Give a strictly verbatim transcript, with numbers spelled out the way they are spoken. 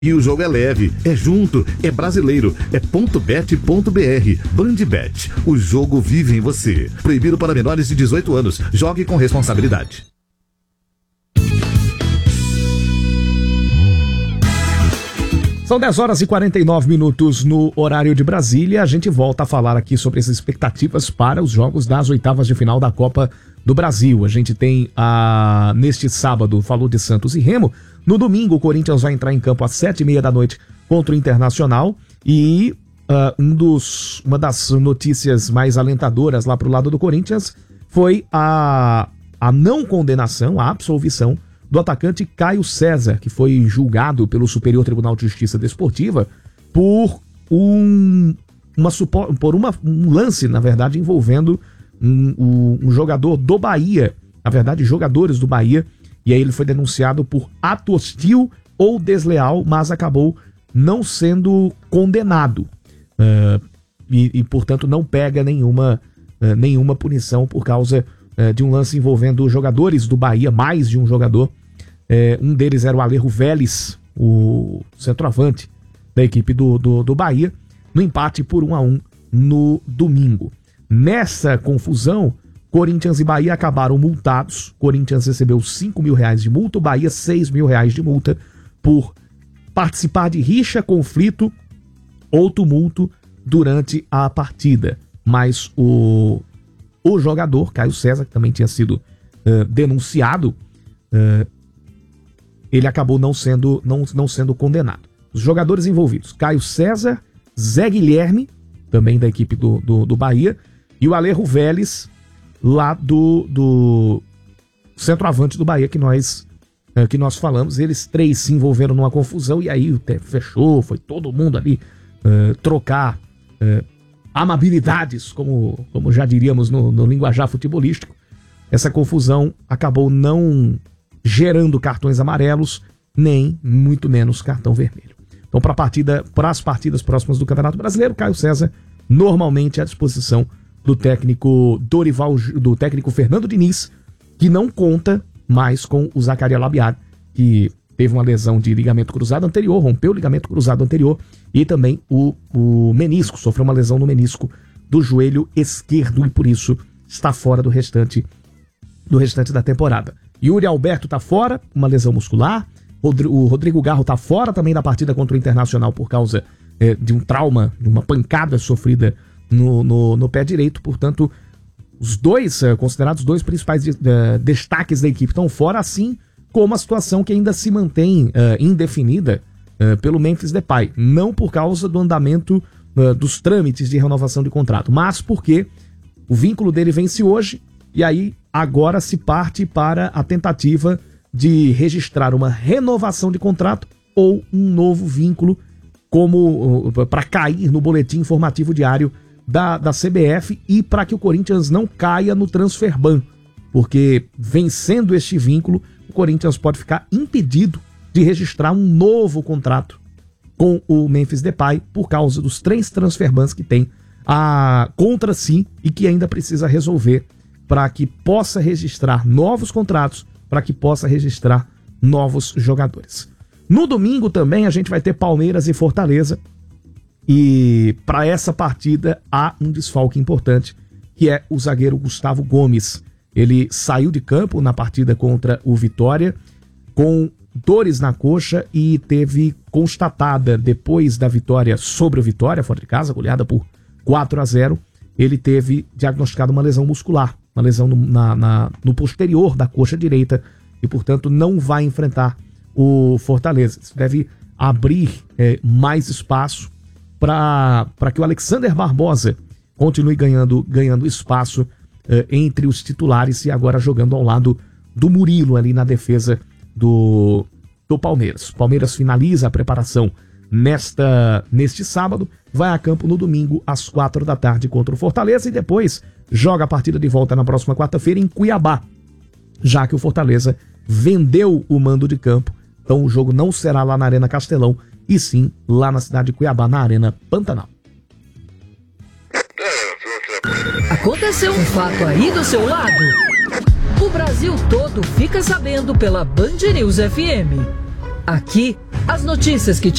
E o jogo é leve, é junto, é brasileiro, é ponto bet ponto br. Bandbet, o jogo vive em você. Proibido para menores de dezoito anos. Jogue com responsabilidade. São dez horas e quarenta e nove minutos no horário de Brasília. A gente volta a falar aqui sobre as expectativas para os jogos das oitavas de final da Copa do Brasil. A gente tem, a, neste sábado, falou de Santos e Remo. No domingo, o Corinthians vai entrar em campo às sete e meia da noite contra o Internacional. E uh, um dos, uma das notícias mais alentadoras lá pro lado do Corinthians foi a, a não condenação, a absolvição do atacante Caio César, que foi julgado pelo Superior Tribunal de Justiça Desportiva por um, uma, por uma, um lance, na verdade, envolvendo um, um, um jogador do Bahia, na verdade, jogadores do Bahia, e aí ele foi denunciado por ato hostil ou desleal, mas acabou não sendo condenado. Uh, e, e, portanto, não pega nenhuma, uh, nenhuma punição por causa uh, de um lance envolvendo jogadores do Bahia, mais de um jogador. Uh, um deles era o Alejo Vélez, o centroavante da equipe do, do, do Bahia, no empate por um a um no domingo. Nessa confusão, Corinthians e Bahia acabaram multados. Corinthians recebeu cinco mil reais de multa, o Bahia seis mil reais de multa por participar de rixa, conflito ou tumulto durante a partida. Mas o, o jogador, Caio César, que também tinha sido uh, denunciado, uh, ele acabou não sendo, não, não sendo condenado. Os jogadores envolvidos, Caio César, Zé Guilherme, também da equipe do, do, do Bahia, e o Alejo Vélez, lá do, do centroavante do Bahia que nós, é, que nós falamos. Eles três se envolveram numa confusão e aí fechou, foi todo mundo ali é, trocar é, amabilidades, como, como já diríamos no, no linguajar futebolístico. Essa confusão acabou não gerando cartões amarelos, nem muito menos cartão vermelho. Então, para partida, para as partidas próximas do Campeonato Brasileiro, Caio César normalmente à disposição do técnico Dorival, do técnico Fernando Diniz, que não conta mais com o Zacarias Labiad, que teve uma lesão de ligamento cruzado anterior, rompeu o ligamento cruzado anterior, e também o, o menisco, sofreu uma lesão no menisco do joelho esquerdo e por isso está fora do restante, do restante da temporada. Yuri Alberto está fora, uma lesão muscular. O Rodrigo Garro está fora também da partida contra o Internacional por causa é, de um trauma, de uma pancada sofrida No, no, no pé direito. Portanto, os dois, uh, considerados dois principais de, uh, destaques da equipe estão fora, assim como a situação que ainda se mantém uh, indefinida uh, pelo Memphis Depay. Não por causa do andamento uh, dos trâmites de renovação de contrato, mas porque o vínculo dele vence hoje e aí agora se parte para a tentativa de registrar uma renovação de contrato ou um novo vínculo como uh, para cair no boletim informativo diário Da, da C B F e para que o Corinthians não caia no transfer ban, porque vencendo este vínculo, o Corinthians pode ficar impedido de registrar um novo contrato com o Memphis Depay por causa dos três transfer bans que tem a, contra si e que ainda precisa resolver para que possa registrar novos contratos, para que possa registrar novos jogadores. No domingo também a gente vai ter Palmeiras e Fortaleza. E para essa partida há um desfalque importante, que é o zagueiro Gustavo Gomes. Ele saiu de campo na partida contra o Vitória com dores na coxa e teve constatada, depois da vitória sobre o Vitória, fora de casa, goleada por quatro a zero, ele teve diagnosticado uma lesão muscular, uma lesão no, na, na, no posterior da coxa direita e, portanto, não vai enfrentar o Fortaleza. Isso deve abrir é, mais espaço para que o Alexander Barbosa continue ganhando, ganhando espaço uh, entre os titulares e agora jogando ao lado do Murilo ali na defesa do, do Palmeiras. O Palmeiras finaliza a preparação nesta, neste sábado, vai a campo no domingo às quatro da tarde contra o Fortaleza e depois joga a partida de volta na próxima quarta-feira em Cuiabá, já que o Fortaleza vendeu o mando de campo, então o jogo não será lá na Arena Castelão, e sim lá na cidade de Cuiabá, na Arena Pantanal. Aconteceu um fato aí do seu lado? O Brasil todo fica sabendo pela Band News F M. Aqui As notícias que